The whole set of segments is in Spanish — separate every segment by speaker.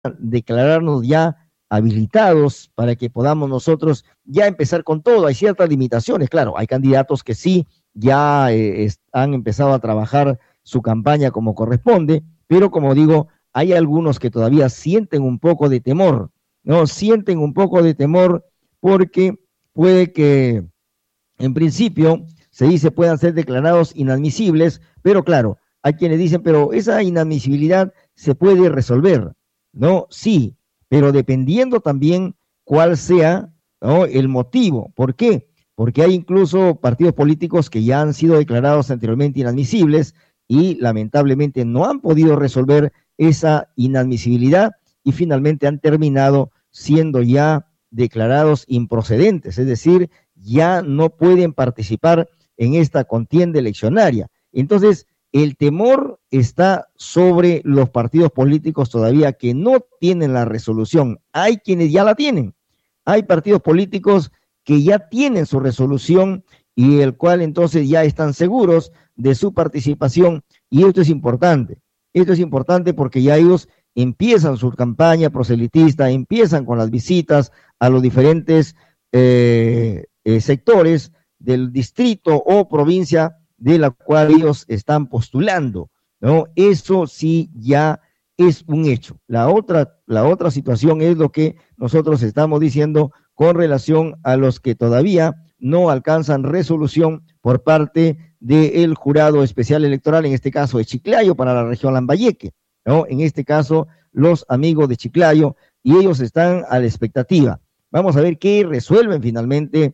Speaker 1: declararnos ya habilitados para que podamos nosotros ya empezar con todo. Hay ciertas limitaciones, claro, hay candidatos que sí ya han empezado a trabajar su campaña como corresponde, pero como digo, hay algunos que todavía sienten un poco de temor, ¿no? Sienten un poco de temor porque puede que en principio se dice puedan ser declarados inadmisibles, pero claro, hay quienes dicen, pero esa inadmisibilidad se puede resolver, ¿no? Sí, pero dependiendo también cuál sea, ¿no?, el motivo. ¿Por qué? Porque hay incluso partidos políticos que ya han sido declarados anteriormente inadmisibles y lamentablemente no han podido resolver esa inadmisibilidad y finalmente han terminado siendo ya declarados improcedentes, es decir, ya no pueden participar en esta contienda eleccionaria. Entonces, el temor está sobre los partidos políticos todavía que no tienen la resolución. Hay quienes ya la tienen. Hay partidos políticos que ya tienen su resolución y el cual entonces ya están seguros de su participación. Y esto es importante. Esto es importante porque ya ellos empiezan su campaña proselitista, empiezan con las visitas a los diferentes sectores del distrito o provincia de la cual ellos están postulando, ¿no? Eso sí ya es un hecho. La otra situación es lo que nosotros estamos diciendo con relación a los que todavía no alcanzan resolución por parte del jurado especial electoral, en este caso de Chiclayo, para la región Lambayeque, ¿no? En este caso, los amigos de Chiclayo, y ellos están a la expectativa. Vamos a ver qué resuelven finalmente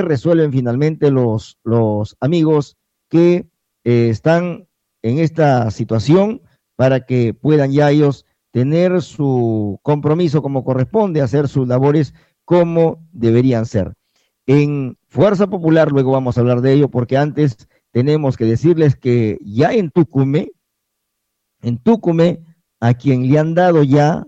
Speaker 1: los amigos que están en esta situación para que puedan ya ellos tener su compromiso como corresponde, hacer sus labores como deberían ser. En Fuerza Popular, luego vamos a hablar de ello, porque antes tenemos que decirles que ya en Tucumé, a quien le han dado ya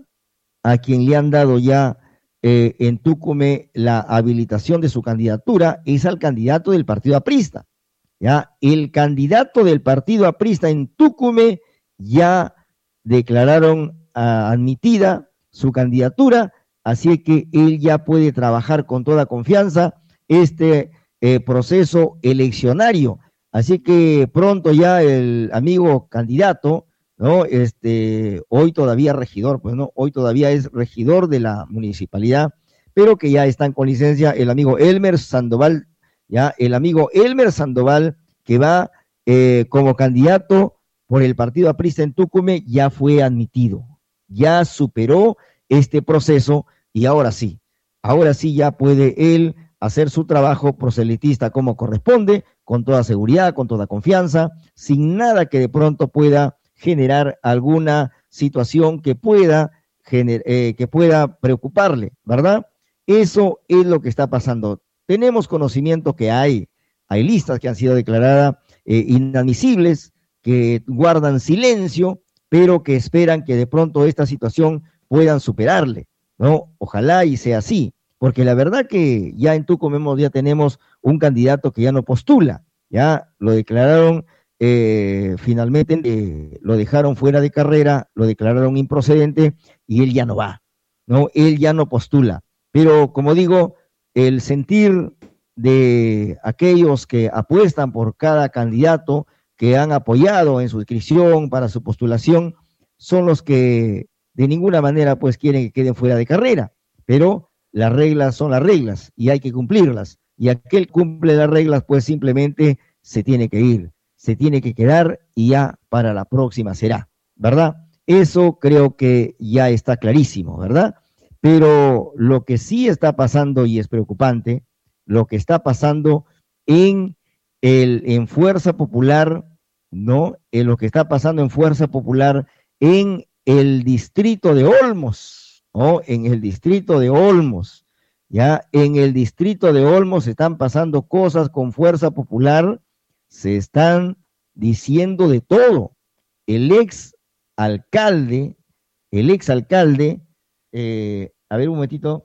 Speaker 1: en Tucumé la habilitación de su candidatura es al candidato del partido aprista. Ya, el candidato del partido aprista en Tucumé ya declararon admitida su candidatura, así que él ya puede trabajar con toda confianza este proceso eleccionario. Así que pronto ya el amigo candidato, ¿no? Hoy todavía regidor, pues no, hoy todavía es regidor de la municipalidad, pero que ya están con licencia el amigo Elmer Sandoval, ya el amigo Elmer Sandoval, que va como candidato por el partido aprista en Tucumé, ya fue admitido, ya superó este proceso y ahora sí ya puede él hacer su trabajo proselitista como corresponde, con toda seguridad, con toda confianza, sin nada que de pronto pueda generar alguna situación que pueda preocuparle, ¿verdad? Eso es lo que está pasando. Tenemos conocimiento que hay listas que han sido declaradas inadmisibles, que guardan silencio, pero que esperan que de pronto esta situación puedan superarle, ¿no? Ojalá y sea así, porque la verdad que ya en Tucumán ya tenemos un candidato que ya no postula, ya lo declararon finalmente, lo dejaron fuera de carrera, lo declararon improcedente y él ya no va, ¿no? Él ya no postula. Pero como digo, el sentir de aquellos que apuestan por cada candidato que han apoyado en su inscripción para su postulación son los que de ninguna manera pues quieren que queden fuera de carrera, pero las reglas son las reglas y hay que cumplirlas, y aquel que cumple las reglas pues simplemente se tiene que ir, se tiene que quedar y ya para la próxima será, ¿verdad? Eso creo que ya está clarísimo, ¿verdad? Pero lo que sí está pasando y es preocupante, lo que está pasando en Fuerza Popular, ¿no? En lo que está pasando en Fuerza Popular en el distrito de Olmos, ¿no? En el distrito de Olmos, ya en el distrito de Olmos están pasando cosas con Fuerza Popular, se están diciendo de todo. El ex alcalde, a ver un momentito,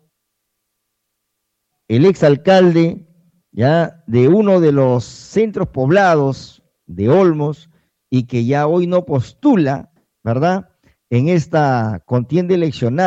Speaker 1: el exalcalde ya de uno de los centros poblados de Olmos y que ya hoy no postula, ¿verdad? en esta contienda eleccionaria